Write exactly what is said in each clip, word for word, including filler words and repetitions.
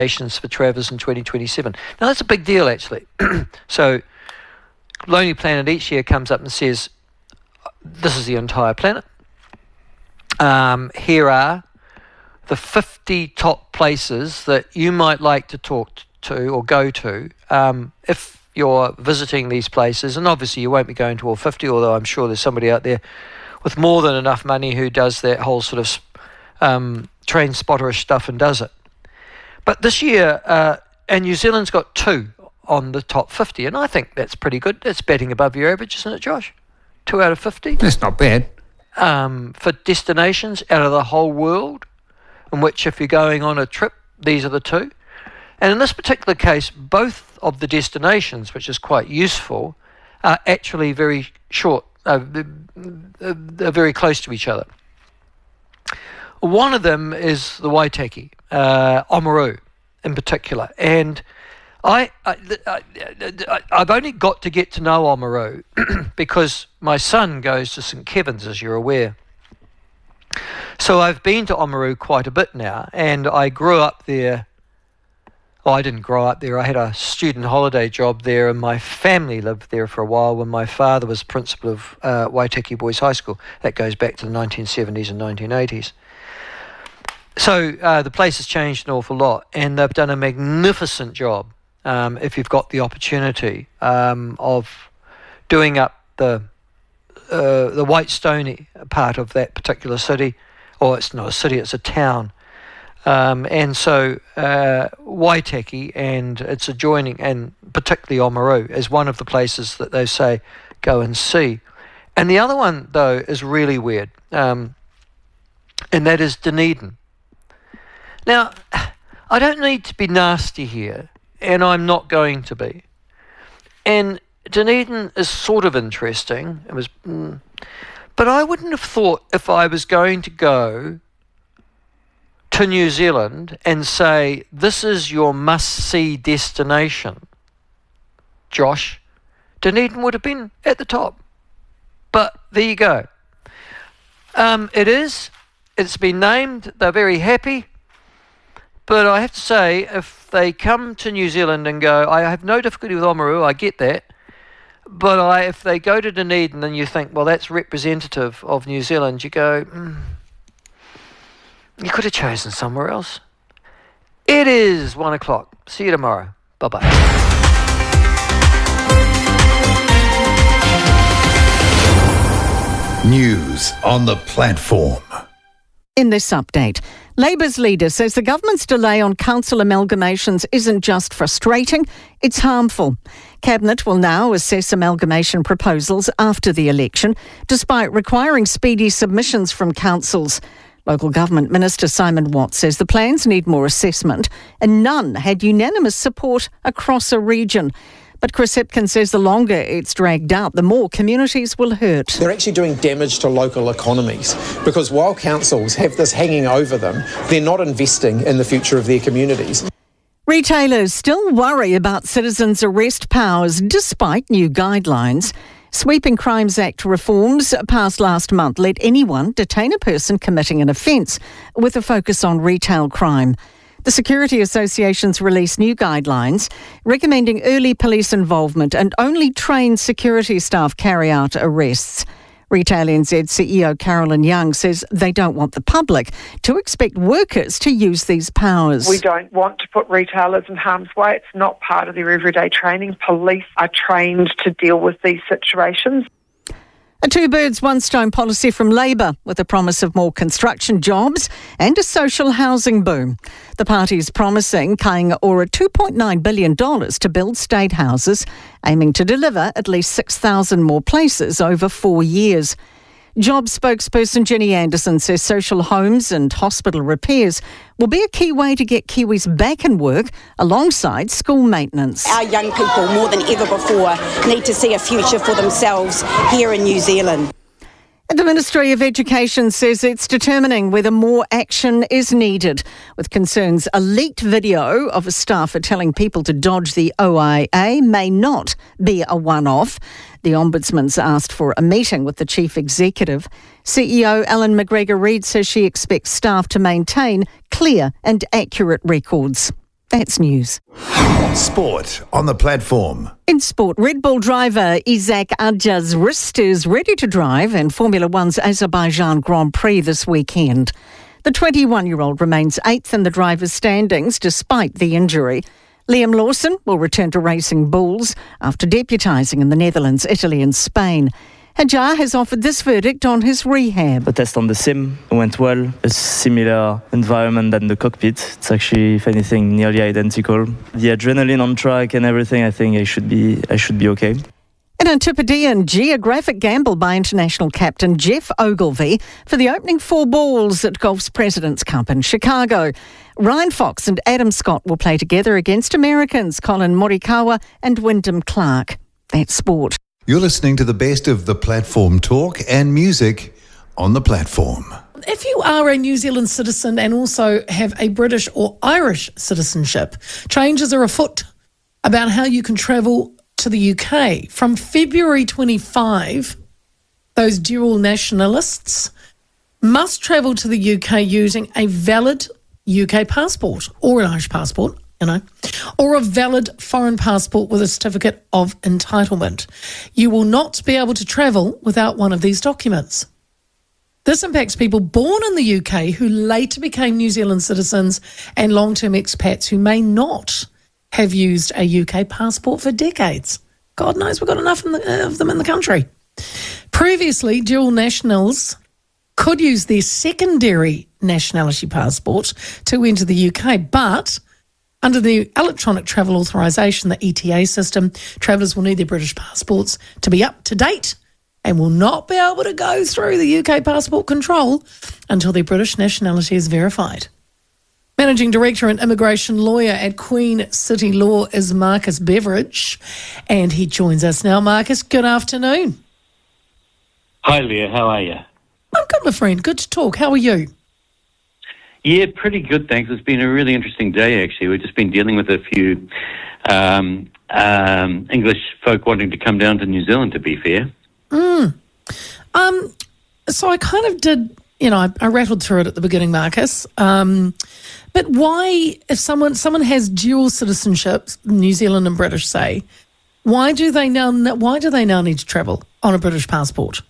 for Travers in twenty twenty-seven. Now, that's a big deal, actually. So, Lonely Planet each year comes up and says, this is the entire planet. Um, here are the fifty top places that you might like to talk to or go to um, if you're visiting these places. And obviously, you won't be going to all fifty, although I'm sure there's somebody out there with more than enough money who does that whole sort of um, train spotterish stuff and does it. But this year, uh, and New Zealand's got two on the top fifty, and I think that's pretty good. That's batting above your average, isn't it, Josh? Two out of fifty. That's not bad. Um, for destinations out of the whole world, in which if you're going on a trip, these are the two. And in this particular case, both of the destinations, which is quite useful, are actually very short. Uh, they're very close to each other. One of them is the Waitaki, uh, Oamaru in particular. And I, I, I, I've only got to get to know Oamaru because my son goes to St Kevin's, as you're aware. So I've been to Oamaru quite a bit now, and I grew up there. Well, I didn't grow up there. I had a student holiday job there, and my family lived there for a while when my father was principal of uh, Waitaki Boys High School. That goes back to the nineteen seventies and nineteen eighties. So uh, the place has changed an awful lot, and they've done a magnificent job, um, if you've got the opportunity, um, of doing up the uh, the Whitestone part of that particular city. Or it's not a city, it's a town. Um, and so uh, Waitaki and its adjoining, and particularly Oamaru, is one of the places that they say go and see. And the other one, though, is really weird, um, and that is Dunedin. Now, I don't need to be nasty here, and I'm not going to be. And Dunedin is sort of interesting. It was, mm, but I wouldn't have thought if I was going to go to New Zealand and say, this is your must-see destination, Josh, Dunedin would have been at the top. But there you go. Um, it is. It's been named. They're very happy. But I have to say, if they come to New Zealand and go, I have no difficulty with Oamaru, I get that. But I, if they go to Dunedin and you think, well, that's representative of New Zealand, you go, mm, you could have chosen somewhere else. It is one o'clock. See you tomorrow. Bye-bye. News on the platform. In this update, Labour's leader says the government's delay on council amalgamations isn't just frustrating, it's harmful. Cabinet will now assess amalgamation proposals after the election, despite requiring speedy submissions from councils. Local Government Minister Simon Watt says the plans need more assessment, and none had unanimous support across a region. But Chris Hipkin says the longer it's dragged out, the more communities will hurt. They're actually doing damage to local economies because while councils have this hanging over them, they're not investing in the future of their communities. Retailers still worry about citizens' arrest powers despite new guidelines. Sweeping Crimes Act reforms passed last month let anyone detain a person committing an offence with a focus on retail crime. The Security Association's released new guidelines recommending early police involvement and only trained security staff carry out arrests. Retail N Z C E O Carolyn Young says they don't want the public to expect workers to use these powers. We don't want to put retailers in harm's way. It's not part of their everyday training. Police are trained to deal with these situations. A two birds, one stone policy from Labour with a promise of more construction jobs and a social housing boom. The party is promising Kāinga Ora two point nine billion dollars to build state houses, aiming to deliver at least six thousand more places over four years. Jobs spokesperson Jenny Anderson says social homes and hospital repairs will be a key way to get Kiwis back in work alongside school maintenance. Our young people, more than ever before, need to see a future for themselves here in New Zealand. The Ministry of Education says it's determining whether more action is needed, with concerns a leaked video of a staffer telling people to dodge the O I A may not be a one-off. The Ombudsman's asked for a meeting with the Chief Executive. C E O Ellen McGregor-Reid says she expects staff to maintain clear and accurate records. That's news. Sport on the platform. In sport, Red Bull driver Isaac Adja's wrist is ready to drive in Formula One's Azerbaijan Grand Prix this weekend. The twenty-one-year-old remains eighth in the driver's standings despite the injury. Liam Lawson will return to racing bulls after deputising in the Netherlands, Italy and Spain. Hadjar has offered this verdict on his rehab. The test on the sim went well. A similar environment than the cockpit. It's actually, if anything, nearly identical. The adrenaline on track and everything, I think I should be I should be okay. An Antipodean geographic gamble by international captain Jeff Ogilvy for the opening four balls at golf's President's Cup in Chicago. Ryan Fox and Adam Scott will play together against Americans Colin Morikawa and Wyndham Clark. That's sport. You're listening to the best of the platform talk and music on the platform. If you are a New Zealand citizen and also have a British or Irish citizenship, changes are afoot about how you can travel to the U K. From February twenty-fifth, those dual nationalists must travel to the U K using a valid U K passport or an Irish passport, you know, or a valid foreign passport with a certificate of entitlement. You will not be able to travel without one of these documents. This impacts people born in the U K who later became New Zealand citizens and long-term expats who may not have used a U K passport for decades. God knows we've got enough in the, uh, of them in the country. Previously, dual nationals could use their secondary nationality passport to enter the U K, but under the Electronic Travel Authorisation, the E T A system, travellers will need their British passports to be up to date and will not be able to go through the U K passport control until their British nationality is verified. Managing Director and Immigration Lawyer at Queen City Law is Marcus Beveridge, and he joins us now. Marcus, good afternoon. Hi, Leah. How are you? I'm good, my friend. Good to talk. How are you? Yeah, pretty good, thanks. It's been a really interesting day, actually. We've just been dealing with a few um, um, English folk wanting to come down to New Zealand, to be fair. Mm. Um, so I kind of did, you know, I, I rattled through it at the beginning, Marcus. Um, but why, if someone someone has dual citizenship, New Zealand and British, say, why do they now why do they now need to travel on a British passport?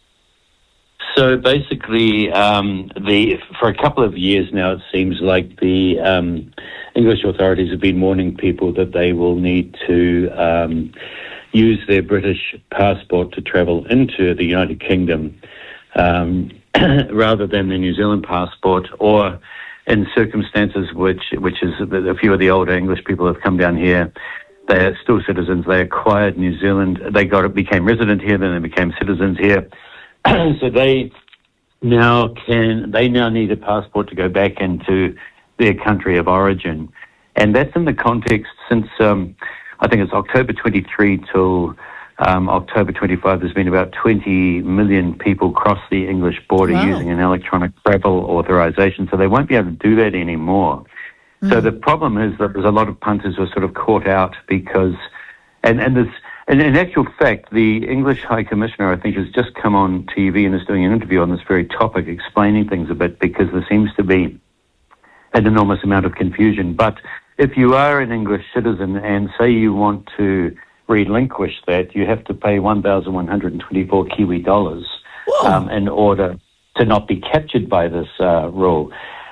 So basically, um, the for a couple of years now, it seems like the um, English authorities have been warning people that they will need to um, use their British passport to travel into the United Kingdom um, rather than the New Zealand passport, or in circumstances which which is a few of the older English people have come down here. They are still citizens. They acquired New Zealand. They got it, became resident here, then they became citizens here. So they now can, they now need a passport to go back into their country of origin. And that's in the context since, um, I think it's October twenty-three till um, October twenty-five, there's been about twenty million people cross the English border Wow. using an electronic travel authorisation. So they won't be able to do that anymore. Mm. So the problem is that there's a lot of punters who are sort of caught out because, and, and there's, And in actual fact, the English High Commissioner, I think, has just come on T V and is doing an interview on this very topic, explaining things a bit, because there seems to be an enormous amount of confusion. But if you are an English citizen and say you want to relinquish that, you have to pay one thousand one hundred twenty-four Kiwi dollars um, in order to not be captured by this uh, rule.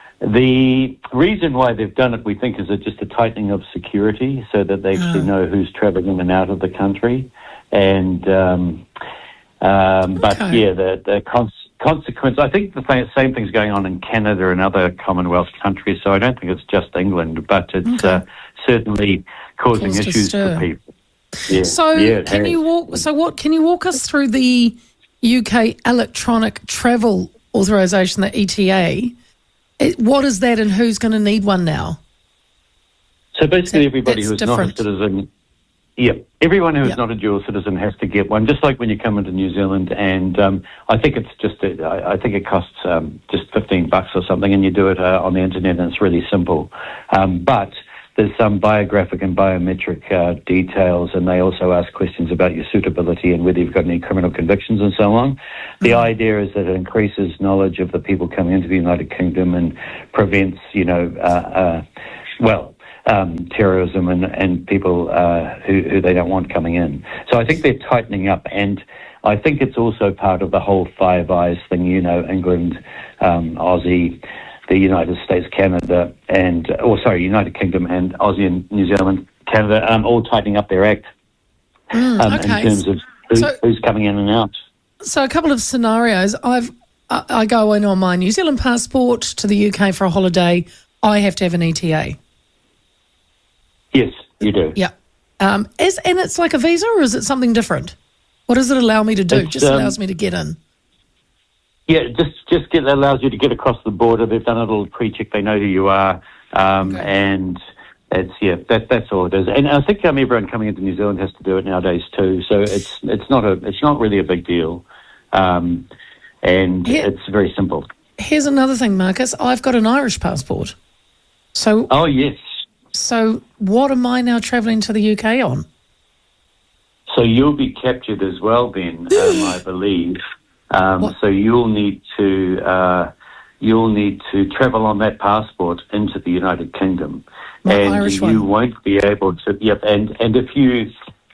The reason why they've done it, we think, is just a tightening of security so that they actually know who's travelling in and out of the country. And, um, um, Okay. but yeah, the, the cons- consequence, I think the th- same thing's going on in Canada and other Commonwealth countries, so I don't think it's just England, but it's Okay. uh, certainly causing Caused a issues stir. for people. Yeah. So yeah, it can has. you walk? So what? Can you walk us through the U K Electronic Travel Authorisation, the E T A? It, what is that, and who's going to need one now? So basically, That- everybody that's who's not a different. citizen, yeah, everyone who is Yeah. not a dual citizen has to get one. Just like when you come into New Zealand, and um, I think it's just, a, I, I think it costs um, just fifteen bucks or something, and you do it uh, on the internet, and it's really simple. Um, but there's some biographic and biometric uh, details, and they also ask questions about your suitability and whether you've got any criminal convictions and so on. The Mm-hmm. idea is that it increases knowledge of the people coming into the United Kingdom and prevents, you know, uh, uh, well, um, terrorism and, and people uh, who, who they don't want coming in. So I think they're tightening up, and I think it's also part of the whole Five Eyes thing, you know, England, um, Aussie, the United States, Canada, and, or sorry, United Kingdom and Aussie and New Zealand, Canada, um, all tightening up their act Mm, um, okay. in terms of who, So- who's coming in and out. So a couple of scenarios. I've I, I go in on my New Zealand passport to the U K for a holiday. I have to have an E T A. Yes, you do. Yeah. Um, is and it's like a visa, or is it something different? What does it allow me to do? It's, Just um, allows me to get in. Yeah, just just get allows you to get across the border. They've done a little pre-check. They know who you are, um, Okay. and it's yeah, that that's all it is. And I think um, everyone coming into New Zealand has to do it nowadays too. So it's it's not a it's not really a big deal, um, and Yeah. it's very simple. Here's another thing, Marcus. I've got an Irish passport. So Oh yes. so what am I now travelling to the U K on? So you'll be captured as well, Ben. Um, I believe. Um, What? so you'll need to uh, you'll need to travel on that passport into the United Kingdom, My and Irish you one. won't be able to. Yep, and and if you,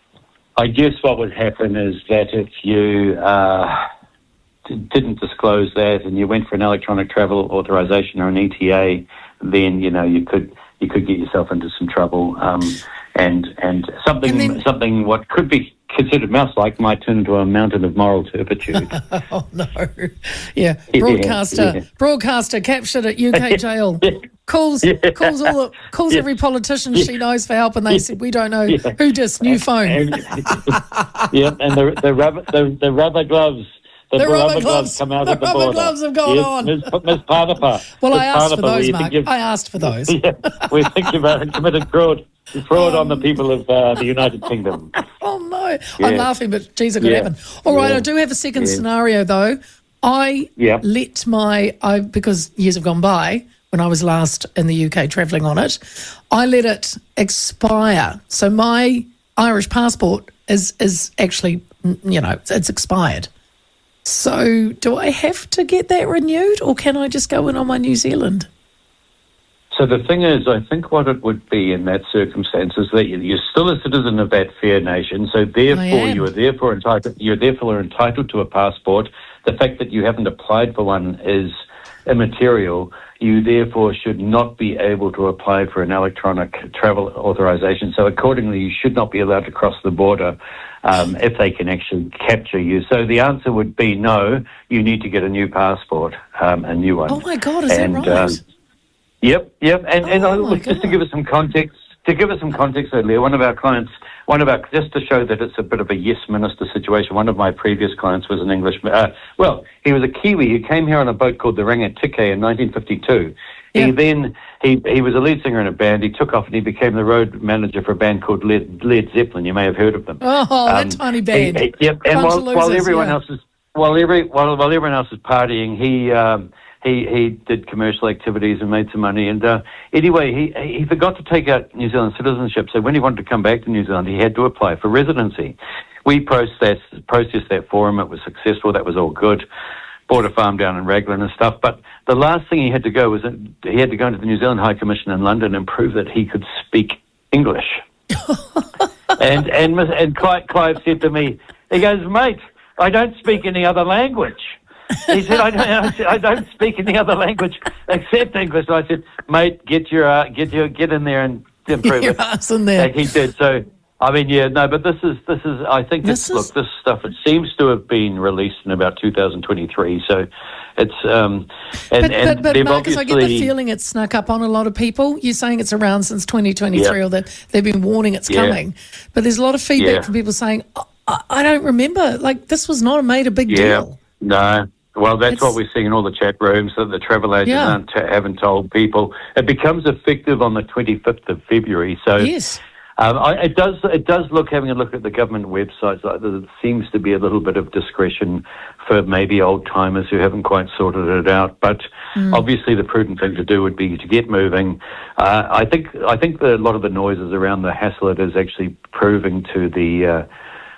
I guess what would happen is that if you uh, d- didn't disclose that and you went for an electronic travel authorization or an E T A, then you know you could you could get yourself into some trouble. Um, and and something And then- something what could be considered mouse-like might turn into a mountain of moral turpitude. Oh no! Yeah, Yeah, broadcaster, yeah. broadcaster captured at U K jail. Calls Yeah. calls all the, calls Yeah. every politician she knows for help, and they said we don't know Yeah. who dis new phone. And, yeah, and the the rubber the, the rubber gloves. The, The rubber rubber gloves. gloves come out The of the rubber border. gloves have gone yes, on. Miz Miz Parnapa. Well, Miz I asked for Parnapa, those, we Mark. think you've- I asked for those. Yeah, we think you've uh, committed fraud, fraud on the people of uh, the United Kingdom. Oh no! Yeah. I'm laughing, but geez, it could Yeah. happen. All right, Yeah. I do have a second Yeah. scenario though. I Yeah. let my I because years have gone by when I was last in the U K travelling on it, I let it expire. So my Irish passport is is actually mm, you know it's expired. So do I have to get that renewed, or can I just go in on my New Zealand? So the thing is, I think what it would be in that circumstance is that you- you're still a citizen of that fair nation, so therefore am. you are therefore entitled. You're therefore entitled to a passport. The fact that you haven't applied for one is immaterial. You therefore should not be able to apply for an electronic travel authorization. So accordingly, you should not be allowed to cross the border um, if they can actually capture you. So the answer would be no. You need to get a new passport, um, a new one. Oh my God, is And, that right? um, Yep, yep, and and Oh, I, my look, just to God. give us some context, to give us some context earlier, one of our clients, one of our just to show that it's a bit of a yes minister situation. One of my previous clients was an English, uh, well, he was a Kiwi who came here on a boat called the Rangatike in nineteen fifty-two. Yeah. He then he he was a lead singer in a band. He took off and he became the road manager for a band called Led, Led Zeppelin. You may have heard of them. Oh, Um, that tiny band. he- he- yep, and Bunch while, of while losers, everyone yeah. else is while every while while everyone else is partying, he. Um, He he did commercial activities and made some money. And uh, anyway, he he forgot to take out New Zealand citizenship. So when he wanted to come back to New Zealand, he had to apply for residency. We processed processed that for him. It was successful. That was all good. Bought a farm down in Raglan and stuff. But the last thing he had to go was that he had to go into the New Zealand High Commission in London and prove that he could speak English. and and Miss- and Clive, Clive said to me, he goes, mate, I don't speak any other language. He said, I don't, I, said, I don't speak any other language except English. I said, mate, get your uh, get your get in there and improve Your it. ass in there. And he did. So I mean, yeah, no, but this is this is. I think This it's is- look, this stuff. It seems to have been released in about two thousand twenty-three. So it's um, and But, and but, but they've Marcus, I get the obviously- feeling it's snuck up on a lot of people. You're saying it's around since twenty twenty-three, Yeah. or that they've been warning it's Yeah. coming. But there's a lot of feedback Yeah. from people saying, "Oh, I, I don't remember. Like, this was not made a big Yeah, deal. no. Well, that's It's- what we're seeing in all the chat rooms, that the travel agents Yeah. aren't, haven't told people. It becomes effective on the twenty-fifth of February. So Yes. um, I, it does it does look, having a look at the government websites, like there seems to be a little bit of discretion for maybe old-timers who haven't quite sorted it out. But obviously the prudent thing to do would be to get moving. Uh, I think I think that a lot of the noises around the hassle it is actually proving to the... Uh,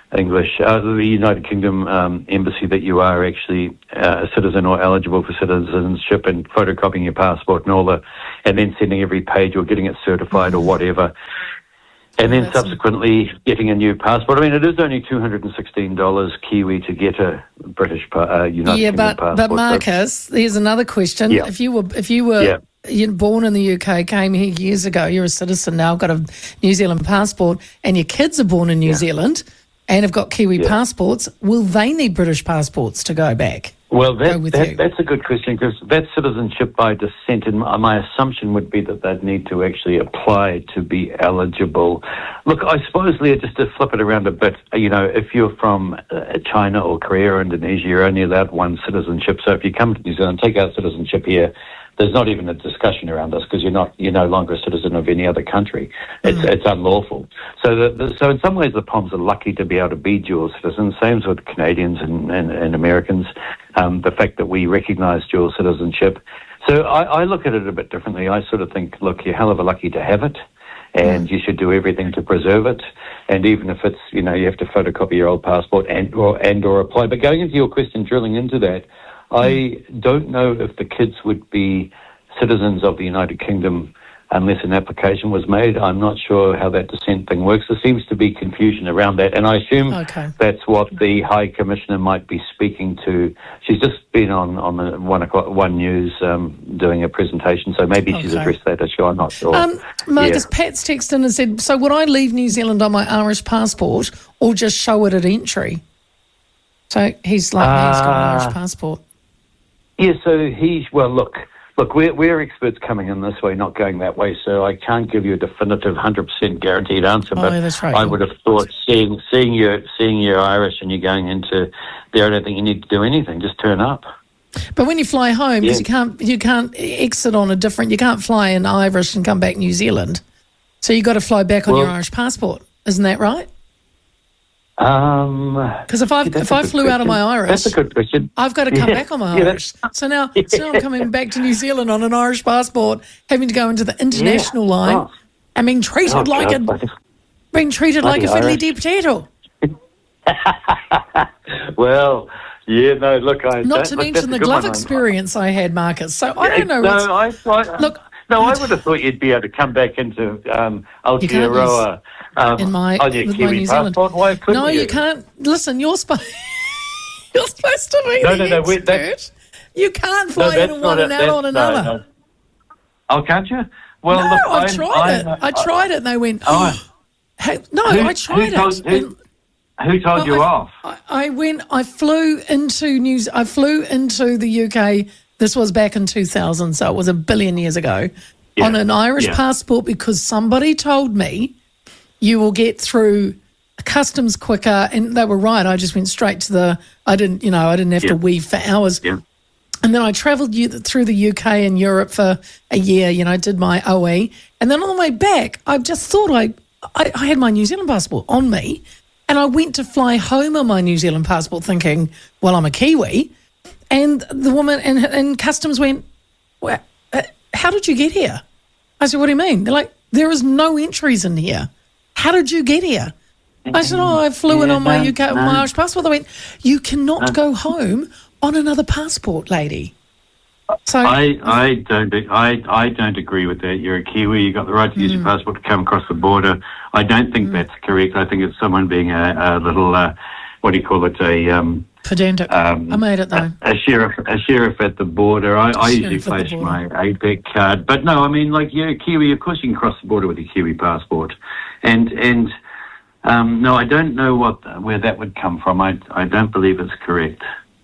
English, uh, the United Kingdom um, embassy that you are actually uh, a citizen or eligible for citizenship, and photocopying your passport and all the, and then sending every page or getting it certified or whatever. And then subsequently getting a new passport. I mean, it is only two hundred sixteen dollars Kiwi to get a British uh, United yeah, Kingdom but, passport. but Marcus, here's another question. Yeah. If you were if you were Yeah. you're born in the U K, came here years ago, you're a citizen now, got a New Zealand passport, and your kids are born in New Yeah. Zealand and have got Kiwi Yeah. passports, will they need British passports to go back? Well, Go that, with that, you. that's a good question, because that's citizenship by descent, and my, my assumption would be that they'd need to actually apply to be eligible. Look, I suppose, Leah, just to flip it around a bit, you know, if you're from uh, China or Korea or Indonesia, you're only allowed one citizenship. So if you come to New Zealand, take out citizenship here, there's not even a discussion around this, because you're not you're no longer a citizen of any other country. It's mm. it's unlawful. So the, the, so in some ways the Poms are lucky to be able to be dual citizens. Same with Canadians and, and, and Americans. Um, the fact that we recognise dual citizenship. So I, I look at it a bit differently. I sort of think, look, you're hell of a lucky to have it, and mm. you should do everything to preserve it. And even if it's, you know, you have to photocopy your old passport and or and or apply. But going into your question, drilling into that, I don't know if the kids would be citizens of the United Kingdom unless an application was made. I'm not sure how that descent thing works. There seems to be confusion around that, and I assume okay. that's what the High Commissioner might be speaking to. She's just been on, on the one o'clock, One News um, doing a presentation, so maybe okay. she's addressed that issue. I'm not sure. Um, Marcus, yeah. Pat's texted in and said, so would I leave New Zealand on my Irish passport or just show it at entry? So he's like me, he's got an Uh, Irish passport. Yeah, so he, well, look, look, we're, we're experts coming in this way, not going that way, so I can't give you a definitive one hundred percent guaranteed answer, Oh, but yeah, that's right. I would have thought seeing seeing you seeing you're Irish and you're going into there, I don't think you need to do anything, just turn up. But when you fly home, because Yeah. you can't you can't exit on a different, you can't fly in Irish and come back New Zealand, so you got to fly back on Well- your Irish passport, isn't that right? Um, Because if I that's if a I good flew out of question. my Irish, That's a good question. I've got to come Yeah. back on my Yeah, Irish. So now, so now I'm coming back to New Zealand on an Irish passport, having to go into the international Yeah. line, Oh. and being treated Oh, like God, a bloody- being treated like a bloody fiddly Irish. dee potato. Well, yeah, no, look, I... Not that, to look, mention that's a the good glove one. experience I had, Marcus. So I don't know. No, what's, I, I, Look, no, I would have thought you'd be able to come back into um, You can't Aotearoa um, in my on your with my Kiwi New Zealand. passport. Why couldn't No, you? you can't. Listen, you're supposed you're supposed to be No, the no, no, wait, expert. that's- You can't No, fly that's in not one a- and out that's- on no, another. no. Oh, can't you? Well, No, look, I I'm, tried I'm, it. I tried it, and they went, Oh. hey, no, Who- I tried who told, it. Who, who told Well, you I, off? I, I went. I flew into New. I flew into the U K. This was back in two thousand, so it was a billion years ago. Yeah, On an Irish yeah. passport, because somebody told me you will get through customs quicker, and they were right. I just went straight to the. I didn't, you know, I didn't have Yeah. to weave for hours. Yeah. And then I travelled u- through the U K and Europe for a year, you know, did my O E. And then on the way back, I just thought I, I, I had my New Zealand passport on me. And I went to fly home on my New Zealand passport thinking, well, I'm a Kiwi. And the woman and, and customs went, well, uh, how did you get here? I said, what do you mean? They're like, there is no entries in here. How did you get here? I said, oh, I flew in Yeah, on my no, U K, no. my Irish passport. They went, you cannot No. go home on another passport, lady. So I, I don't I, I don't agree with that. You're a Kiwi. You've got the right to use Mm. your passport to come across the border. I don't think that's correct. I think it's someone being a, a little uh, what do you call it? A um, pedantic. um, I made it though. a sheriff, a sheriff at the border. I, I usually Sheriff at the flash border. my A P E C card, but no, I mean, like you're a Kiwi. Of course, you can cross the border with your Kiwi passport, and and um, no, I don't know what where that would come from. I I don't believe it's correct.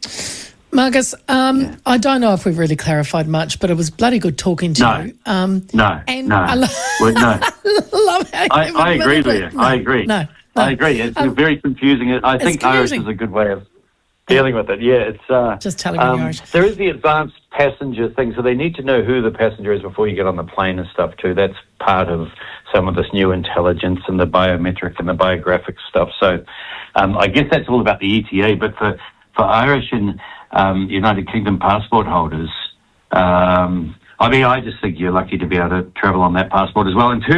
Marcus, um, I don't know if we've really clarified much, but it was bloody good talking to No. you. Um, No, and no, I lo- Well, no. love how you I, haven't I agree, been- Leah. No, I agree. No, no. I agree. It's Um, very confusing. I think Irish confusing. is a good way of dealing with it. Yeah, it's uh, Just telling me um, Irish. There is the advanced passenger thing, so they need to know who the passenger is before you get on the plane and stuff too. That's part of some of this new intelligence and the biometric and the biographic stuff. So um, I guess that's all about the E T A. But for for Irish and um, United Kingdom passport holders, um, I mean, I just think you're lucky to be able to travel on that passport as well. And two.